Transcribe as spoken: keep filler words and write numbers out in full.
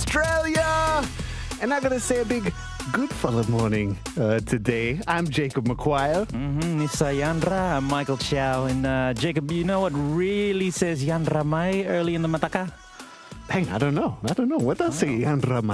Australia. And I'm going to say a big good fella morning uh, today. I'm Jacob McQuire. Mm-hmm, Miss Yandra, I'm Michael Chow. And uh, Jacob, you know what really says Yandra Mai early in the Mataka? Bang, I don't know. I don't know. What does say Yan Ramai?